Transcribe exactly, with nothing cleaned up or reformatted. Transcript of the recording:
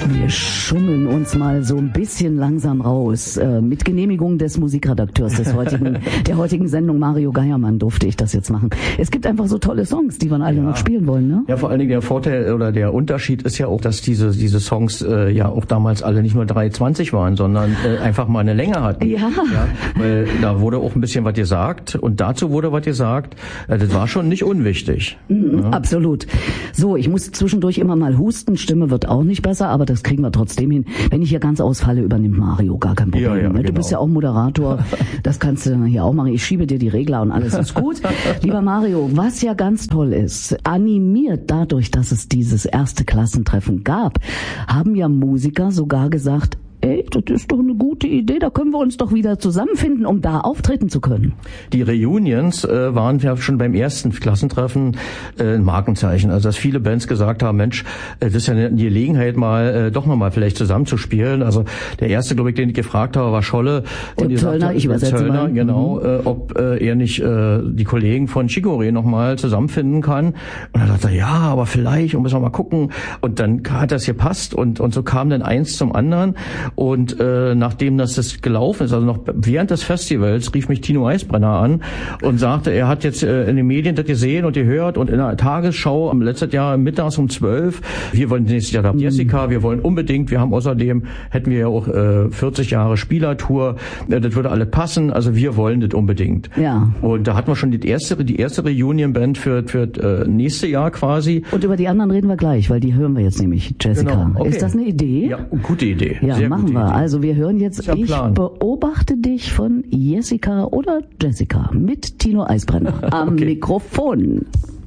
Wir schummeln uns mal so ein bisschen langsam raus. Äh, mit Genehmigung des Musikredakteurs des heutigen, der heutigen Sendung, Mario Geiermann, durfte ich das jetzt machen. Es gibt einfach so tolle Songs, die wir alle ja. noch spielen wollen, ne? Ja, vor allen Dingen der Vorteil oder der Unterschied ist ja auch, dass diese diese Songs äh, ja auch damals alle nicht nur drei zwanzig waren, sondern äh, einfach mal eine Länge hatten. Ja. ja. Weil da wurde auch ein bisschen was gesagt und dazu wurde was gesagt. Äh, das war schon nicht unwichtig. Mhm, ja. Absolut. So, ich muss zwischendurch immer mal husten. Stimme wird auch nicht besser, aber das kriegen wir trotzdem hin. Wenn ich hier ganz ausfalle, übernimmt Mario, gar kein Problem. Ja, ja, ne? Du genau. bist ja auch Moderator, das kannst du hier auch machen. Ich schiebe dir die Regler und alles ist gut. Lieber Mario, was ja ganz toll ist, animiert dadurch, dass es dieses erste Klassentreffen gab, haben ja Musiker sogar gesagt, ey, das ist doch eine gute Idee, da können wir uns doch wieder zusammenfinden, um da auftreten zu können. Die Reunions äh, waren ja schon beim ersten Klassentreffen äh, ein Markenzeichen. Also dass viele Bands gesagt haben, Mensch, äh, das ist ja eine Gelegenheit, mal äh, doch nochmal vielleicht zusammenzuspielen. Also der erste, glaube ich, den ich gefragt habe, war Scholle. Der und Zöllner, sagte, ich übersetze Zöllner, mal. genau, Mhm. äh, ob äh, er nicht äh, die Kollegen von Chicorée nochmal zusammenfinden kann. Und dann sagte er, ja, aber vielleicht, und müssen wir mal gucken. Und dann hat das gepasst und, und so kam dann eins zum anderen. Und äh, nachdem das, das gelaufen ist, also noch während des Festivals, rief mich Tino Eisbrenner an und sagte, er hat jetzt äh, in den Medien das gesehen und gehört und in der Tagesschau am letzten Jahr mittags um zwölf, wir wollen nächstes Jahr da mhm. Jessica, wir wollen unbedingt, wir haben außerdem, hätten wir ja auch äh, vierzig Jahre Spielertour, äh, das würde alles passen, also wir wollen das unbedingt. Ja. Und da hatten wir schon die erste, die erste Reunion-Band für, für äh, nächste Jahr quasi. Und über die anderen reden wir gleich, weil die hören wir jetzt nämlich, Jessica. Genau. Okay. Ist das eine Idee? Ja, gute Idee. Ja, Sehr machen gute wir. Idee. Also wir hören jetzt Ja, Ich Plan. beobachte dich von Jessica oder Jessica mit Tino Eisbrenner am Okay. Mikrofon.